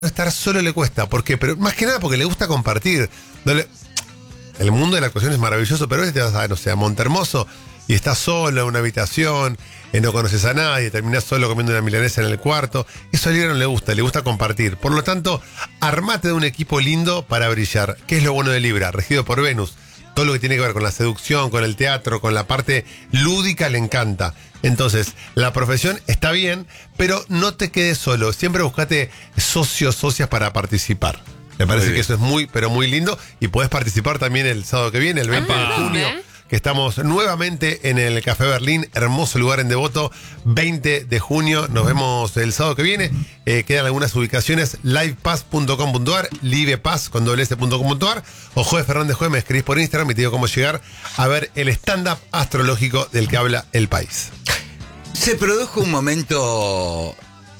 estar solo le cuesta. ¿Por qué? Pero más que nada porque le gusta compartir. El mundo de la actuación es maravilloso, pero a veces te vas a, no sé, a Montehermoso y estás solo en una habitación, no conoces a nadie, terminás solo comiendo una milanesa en el cuarto. Eso a Libra no le gusta compartir. Por lo tanto, armate de un equipo lindo para brillar. ¿Qué es lo bueno de Libra? Regido por Venus. Todo lo que tiene que ver con la seducción, con el teatro, con la parte lúdica le encanta. Entonces, la profesión está bien, pero no te quedes solo. Siempre buscate socios, socias para participar. Me parece que eso es muy, pero muy lindo. Y podés participar también el sábado que viene, el 20 de junio, que estamos nuevamente en el Café Berlín. Hermoso lugar en Devoto, 20 de junio. Nos vemos el sábado que viene. Quedan algunas ubicaciones, livepass.com.ar, livepass con s.com.ar, o Jueves Fernández Jueves, me escribís por Instagram y te digo cómo llegar a ver el stand-up astrológico del que habla el país. Se produjo un momento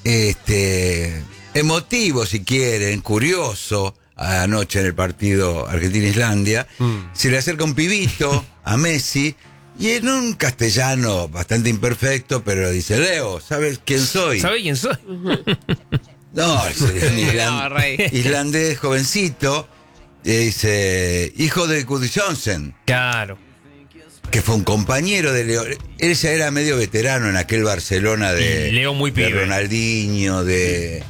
emotivo, si quieren, curioso, anoche en el partido Argentina-Islandia. Se le acerca un pibito a Messi y en un castellano bastante imperfecto, pero dice: Leo, ¿sabes quién soy? ¿Sabe quién soy? No, es un islandés jovencito. Dice: hijo de Cudi Johnson. Claro. Que fue un compañero de Leo. Él ya era medio veterano en aquel Barcelona de Leo muy pibe. De Ronaldinho, de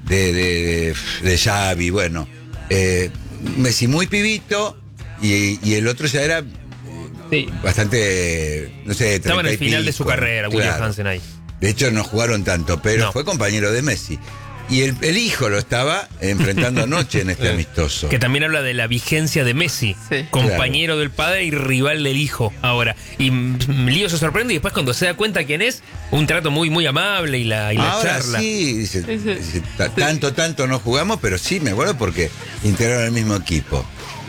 Xavi, bueno. Messi muy pibito y el otro ya era bastante, no sé, estaba en el final de su carrera, William Hansen ahí. De hecho no jugaron tanto, pero fue compañero de Messi. Y el hijo lo estaba enfrentando anoche en este amistoso. Que también habla de la vigencia de Messi, compañero del padre y rival del hijo ahora. Y Lío se sorprende y después cuando se da cuenta quién es, un trato muy, muy amable y la ahora charla. Sí, dice, tanto no jugamos, pero sí me acuerdo porque integraron el mismo equipo.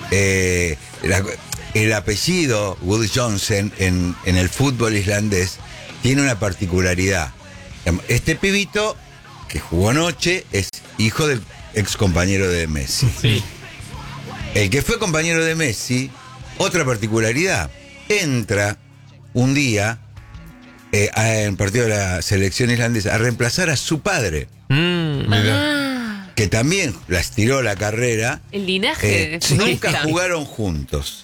El apellido Woody Johnson en el fútbol islandés tiene una particularidad. Este pibito que jugó anoche es hijo del ex compañero de Messi. Sí. El que fue compañero de Messi, otra particularidad, entra un día en partido de la selección islandesa a reemplazar a su padre. Que también la estiró la carrera. El linaje. Nunca jugaron juntos.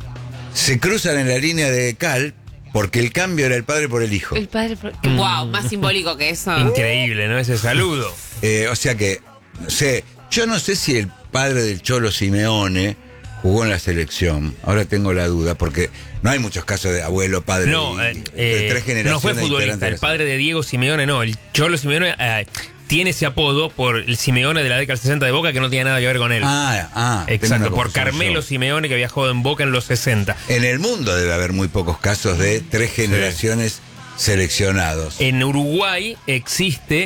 Se cruzan en la línea de cal porque el cambio era el padre por el hijo. El padre por... Wow, más simbólico que eso. Increíble, ¿no? Ese saludo. O sea que, no sé, yo no sé si el padre del Cholo Simeone jugó en la selección. Ahora tengo la duda, porque no hay muchos casos de abuelo, padre, No, de tres generaciones. no fue futbolista. El padre de Diego Simeone no. El Cholo Simeone tiene ese apodo por el Simeone de la década del 60 de Boca, que no tiene nada que ver con él. Exacto, por Carmelo Simeone, que había jugado en Boca en los 60. En el mundo debe haber muy pocos casos de tres generaciones seleccionados. En Uruguay existe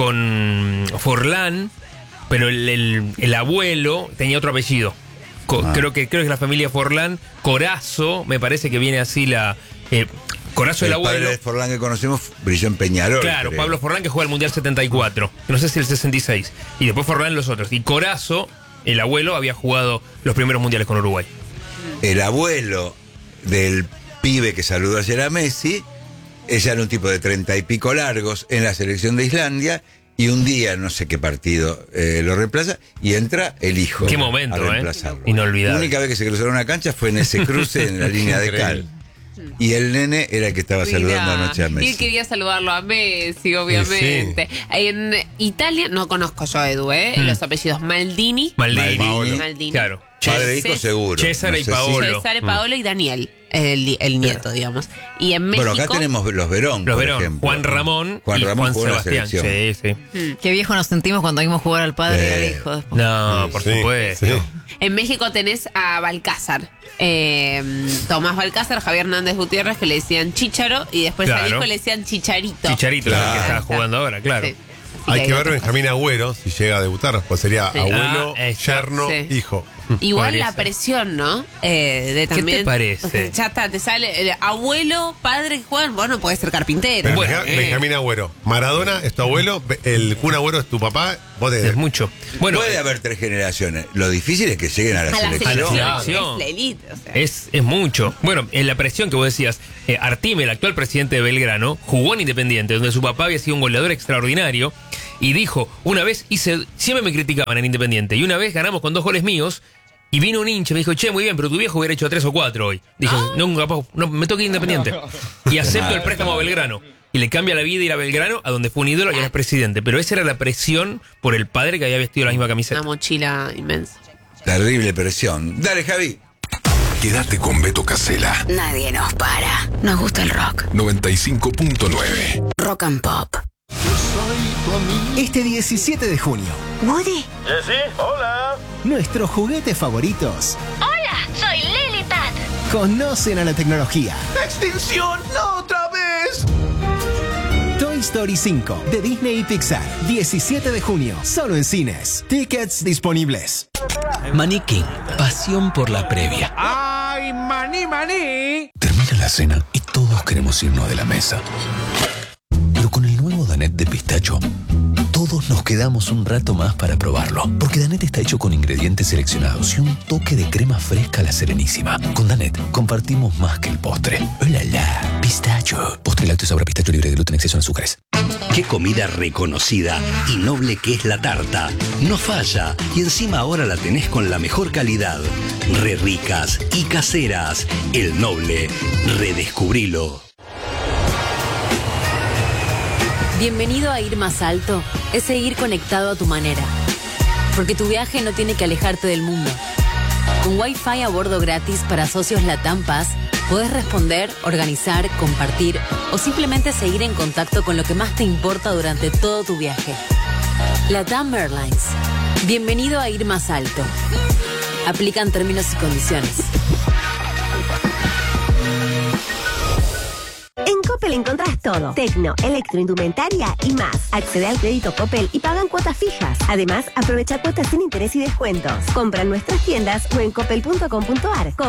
con Forlán, pero el abuelo tenía otro apellido. Creo que es la familia Forlán. Corazzo, me parece que viene así la... Corazzo, el abuelo. El padre de Forlán que conocemos brilló en Peñarol. Claro, creo. Pablo Forlán, que juega el Mundial 74. No sé si el 66. Y después Forlán los otros. Y Corazzo, el abuelo, había jugado los primeros mundiales con Uruguay. El abuelo del pibe que saludó ayer a Messi, ella era un tipo de 30 y pico largos en la selección de Islandia. Y un día, no sé qué partido, lo reemplaza y entra el hijo. Qué momento, a reemplazarlo. Inolvidable. La única vez que se cruzaron una cancha fue en ese cruce en la línea de cal. Y el nene era el que estaba saludando anoche a Messi. Y él quería saludarlo a Messi, obviamente. Sí. En Italia, no conozco yo a Edu, los apellidos Maldini. Maldini. Claro. Padre e hijo seguro. César y Paolo. César, Paolo y Daniel, el nieto, digamos. Y en México... Bueno, acá tenemos los Verón, por ejemplo. Juan Ramón y Juan Sebastián. Sí. Qué viejo nos sentimos cuando vimos jugar al padre y al hijo después. No, por supuesto. Sí. En México tenés a Balcázar. Tomás Balcázar, Javier Hernández Gutiérrez, que le decían Chícharo, y después al hijo le decían Chicharito. Chicharito, el que está jugando ahora, claro. Sí. Hay que ver Benjamín Agüero, si llega a debutar, pues sería abuelo, yerno, hijo. Igual la presión, ¿no? De también, ¿qué te parece? Ya está, te sale abuelo, padre, Juan, bueno, puede ser carpintero. Pero Benjamín Agüero, Maradona es tu abuelo, el Kun Agüero es tu papá, vos es mucho. Bueno, puede haber tres generaciones. Lo difícil es que lleguen a la selección. Es la elite, o sea. Es mucho. Bueno, en la presión que vos decías, Artime, el actual presidente de Belgrano, jugó en Independiente, donde su papá había sido un goleador extraordinario. Y dijo, una vez siempre me criticaban en Independiente, y una vez ganamos con 2 goles míos, y vino un hincha y me dijo, che, muy bien, pero tu viejo hubiera hecho 3 o 4 hoy. Dije, no, me toca Independiente. Y acepto el préstamo a Belgrano. Y le cambia la vida ir a Belgrano, a donde fue un ídolo y ahora es presidente. Pero esa era la presión por el padre que había vestido la misma camiseta. Una mochila inmensa. Terrible presión. Dale, Javi. Quédate con Beto Casella. Nadie nos para. Nos gusta el rock. 95.9. Rock and Pop. Este 17 de junio. Woody. ¿Sí? Hola. Nuestros juguetes favoritos Hola, soy Lilipad. conocen a la tecnología. ¡Extinción! ¡No, otra vez! Toy Story 5 de Disney y Pixar. 17 de junio. Solo en cines. Tickets disponibles. Maní King. Pasión por la previa. ¡Ay, maní, maní! Termina la cena y todos queremos irnos de la mesa. Pero con el nuevo Danet de pistacho, todos nos quedamos un rato más para probarlo. Porque Danet está hecho con ingredientes seleccionados y un toque de crema fresca a la Serenísima. Con Danet compartimos más que el postre. ¡Hola, la! Pistacho. Postre lácteo sabor a pistacho libre de gluten, exceso en azúcares. Qué comida reconocida y noble que es la tarta. No falla. Y encima ahora la tenés con la mejor calidad. Re ricas y caseras. El Noble. Redescubrilo. Bienvenido a Ir Más Alto es seguir conectado a tu manera. Porque tu viaje no tiene que alejarte del mundo. Con Wi-Fi a bordo gratis para socios Latam Pass, podés responder, organizar, compartir o simplemente seguir en contacto con lo que más te importa durante todo tu viaje. Latam Airlines. Bienvenido a Ir Más Alto. Aplican términos y condiciones. En Coppel encontrás todo. Tecno, electroindumentaria y más. Accede al crédito Coppel y pagan cuotas fijas. Además, aprovecha cuotas sin interés y descuentos. Compra en nuestras tiendas o en coppel.com.ar.